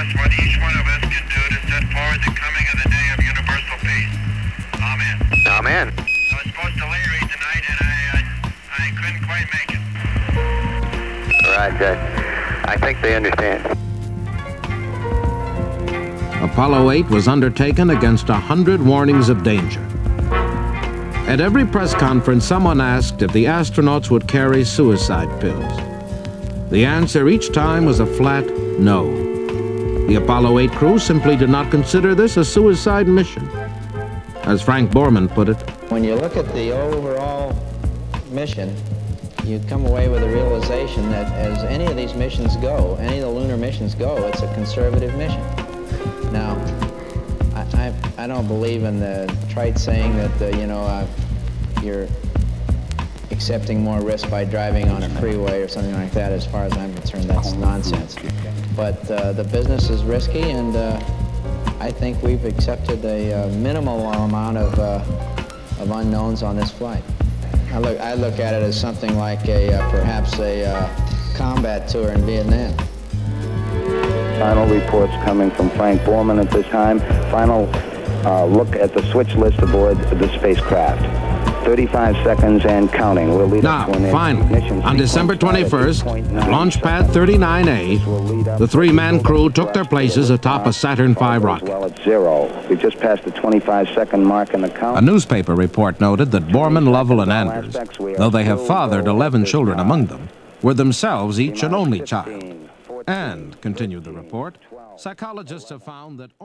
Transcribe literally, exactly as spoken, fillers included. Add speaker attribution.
Speaker 1: us what each one of us can do to set forward the coming of the day of universal peace. Amen.
Speaker 2: Amen.
Speaker 1: I was supposed to lay read tonight, and I, uh, I couldn't quite make it.
Speaker 2: All right, uh, I think they understand.
Speaker 3: Apollo eight was undertaken against a hundred warnings of danger. At every press conference, someone asked if the astronauts would carry suicide pills. The answer each time was a flat no. The Apollo eight crew simply did not consider this a suicide mission. As Frank Borman put it,
Speaker 4: when you look at the overall mission, you come away with a realization that as any of these missions go, any of the lunar missions go, it's a conservative mission. Now, I, I, I don't believe in the trite saying that, uh, you know, uh, you're accepting more risk by driving on a freeway or something like that. As far as I'm concerned, that's nonsense. But uh, the business is risky, and uh, I think we've accepted a uh, minimal amount of, uh, of unknowns on this flight. I look, I look at it as something like a, uh, perhaps a uh, combat tour in Vietnam.
Speaker 5: Final reports coming from Frank Borman at this time. Final uh, look at the switch list aboard the spacecraft. thirty-five seconds and counting. We'll lead
Speaker 3: now,
Speaker 5: up to an
Speaker 3: finally, on December twenty-first, Launch Pad thirty-nine A, the three-man crew took their places atop a Saturn five rocket.
Speaker 5: Well, at zero. We just passed the twenty-five second mark in the count.
Speaker 3: A newspaper report noted that Borman, Lovell, and Anders, though they have fathered eleven children among them, were themselves each an only child. And, continued the report, psychologists have found that